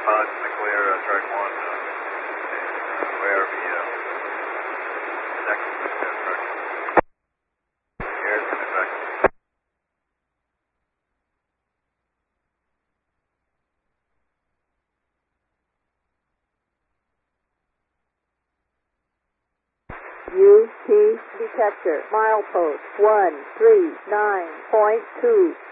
pods in the clear, track 1, ARV, next, track 1. Air's coming back. UT detector, milepost 139.2.